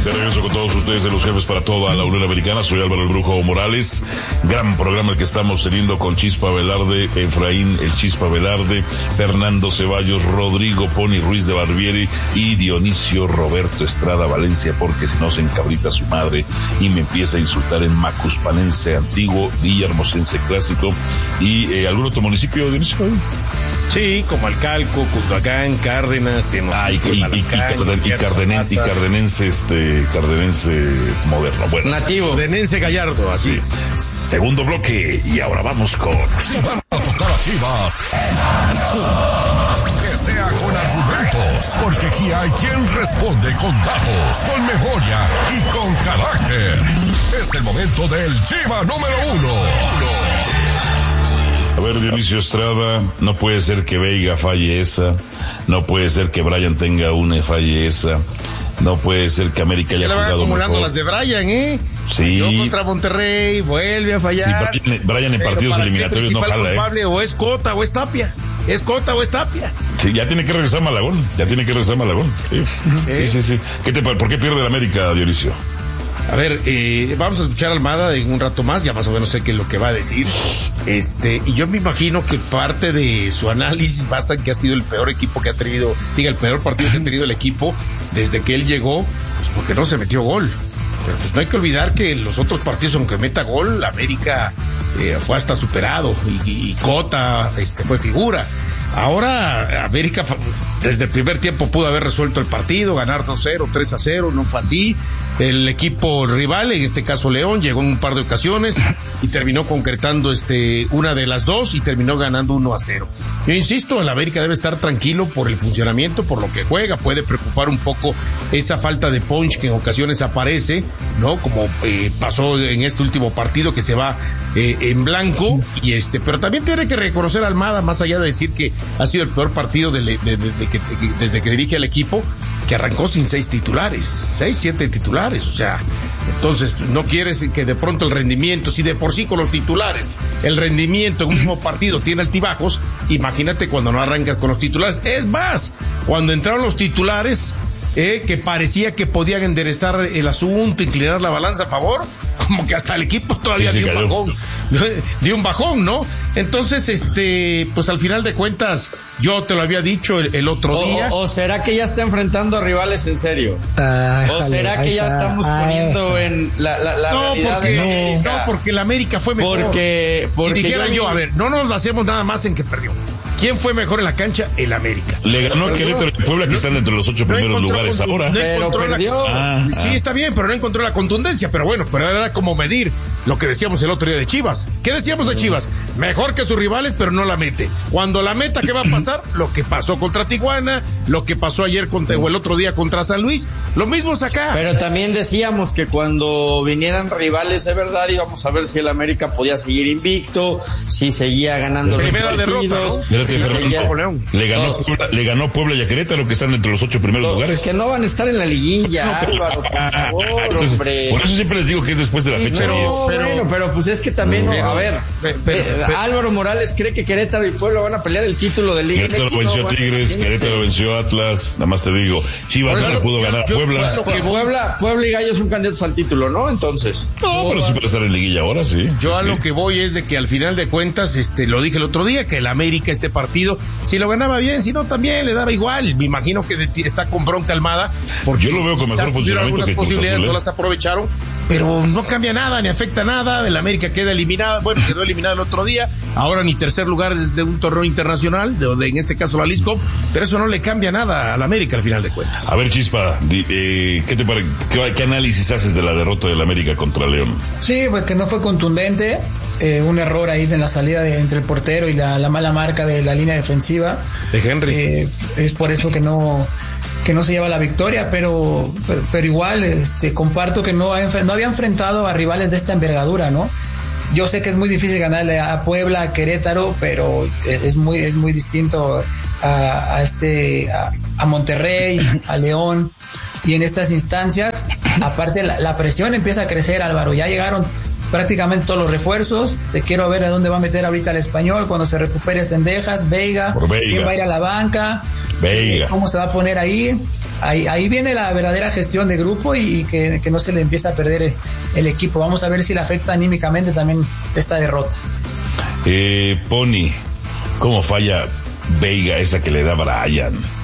De regreso con todos ustedes de los jefes para toda la Unión Americana. Soy Álvaro el Brujo Morales. Gran programa el que estamos teniendo con Chispa Velarde, Efraín el Chispa Velarde, Fernando Ceballos, Rodrigo Pony Ruiz de Barbieri y Dionisio Roberto Estrada Valencia, porque si no se encabrita su madre y me empieza a insultar en Macuspanense Antiguo, Villahermosense Clásico y algún otro municipio, Dionisio. Sí, como Alcalco, Culhuacán, Cárdenas, Cardenense moderno. Bueno. Nativo. Cardenense Gallardo, así. Sí. Segundo bloque, y ahora vamos con... Si van a tocar a Chivas, que sea con argumentos, porque aquí hay quien responde con datos, con memoria y con carácter. Es el momento del Chiva número 1. A ver, Dionisio Estrada, no puede ser que Veiga falle esa, no puede ser que Brian tenga una y falle esa, no puede ser que América haya jugado mejor. Acumulando las de Brian, Sí. Yo contra Monterrey, vuelve a fallar. Sí, Brian en partidos eliminatorios no jala, culpable o es Cota o es Tapia. Sí, ya tiene que regresar Malagón. Sí. ¿Por qué pierde el América, Dionisio? A ver, vamos a escuchar a Almada en un rato más, ya más o menos sé qué es lo que va a decir. Y yo me imagino que parte de su análisis basa en que ha sido el peor equipo que ha tenido, el peor partido que ha tenido el equipo desde que él llegó, pues porque no se metió gol. Pero pues no hay que olvidar que en los otros partidos, aunque meta gol, América fue hasta superado y Cota fue figura. Ahora América desde el primer tiempo pudo haber resuelto el partido, ganar 2-0, 3-0, no fue así. El equipo rival, en este caso León, llegó en un par de ocasiones y terminó concretando una de las dos y terminó ganando 1-0. Yo insisto, el América debe estar tranquilo por el funcionamiento, por lo que juega. Puede preocupar un poco esa falta de punch que en ocasiones aparece, ¿no? Como pasó en este último partido que se va en blanco pero también tiene que reconocer a Almada, más allá de decir que ha sido el peor partido desde que dirige al equipo, que arrancó sin 7 titulares, o sea, entonces no quieres que de pronto el rendimiento, si de por sí con los titulares el rendimiento en un mismo partido tiene altibajos, imagínate cuando no arrancas con los titulares. Es más, cuando entraron los titulares, que parecía que podían enderezar el asunto, inclinar la balanza a favor, como que hasta el equipo todavía dio un bajón, ¿no? Entonces, pues al final de cuentas, yo te lo había dicho el otro día. ¿O será que ya está enfrentando a rivales en serio? ¿O será que ya estamos poniendo en la realidad de América? No, porque la América fue mejor. Porque y dijera yo, a ver, no nos hacemos nada más en que perdió. ¿Quién fue mejor en la cancha? El América. Le ganó a Querétaro y Puebla, que están entre los 8 primeros lugares ahora. Pero perdió. Sí, está bien, pero no encontró la contundencia. Pero bueno, era como medir lo que decíamos el otro día de Chivas. ¿Qué decíamos de Chivas? Mejor que sus rivales, pero no la mete. Cuando la meta, ¿qué va a pasar? Lo que pasó contra Tijuana, lo que pasó ayer o el otro día contra San Luis. Lo mismo es acá. Pero también decíamos que cuando vinieran rivales de verdad íbamos a ver si el América podía seguir invicto, si seguía ganando los partidos. Le ganó Puebla y a Querétaro, que están entre los 8 primeros lugares. Que no van a estar en la liguilla, Álvaro, por favor, hombre. Por eso siempre les digo que es después de la fecha 10. Pero pues es que también, Álvaro Morales cree que Querétaro y Puebla van a pelear el título de Liga. Querétaro venció a Tigres, Querétaro venció a Atlas, nada más te digo. Chivas no le pudo ganar a Puebla. Puebla y Gallos son candidatos al título, ¿no? Entonces. No, pero sí puede estar en liguilla ahora, sí. Yo a lo que voy es de que al final de cuentas, lo dije el otro día, que el América partido, si lo ganaba bien, si no también le daba igual. Me imagino que está con bronca Almada, porque yo lo veo con mejor funcionamiento algunas que posibilidades no las aprovecharon, pero no cambia nada, ni afecta nada. El América quedó eliminado el otro día, ahora ni tercer lugar desde un torneo internacional, en este caso la League Cup, pero eso no le cambia nada al América al final de cuentas. A ver, Chispa, ¿qué te parece? ¿Qué análisis haces de la derrota del América contra León? Sí, pues que no fue contundente. Un error ahí en la salida entre el portero y la mala marca de la línea defensiva de Henry. Es por eso que no se lleva la victoria, pero igual comparto que no había enfrentado a rivales de esta envergadura, ¿no? Yo sé que es muy difícil ganarle a Puebla, a Querétaro, pero es muy distinto a Monterrey, a León, y en estas instancias, aparte la presión empieza a crecer, Álvaro. Ya llegaron prácticamente todos los refuerzos. Te quiero ver a dónde va a meter ahorita el Español cuando se recupere Cendejas, Veiga, quién va a ir a la banca, Veiga, cómo se va a poner ahí. ahí viene la verdadera gestión de grupo y que no se le empieza a perder el equipo. Vamos a ver si le afecta anímicamente también esta derrota. Pony, ¿cómo falla Veiga esa que le da Brian?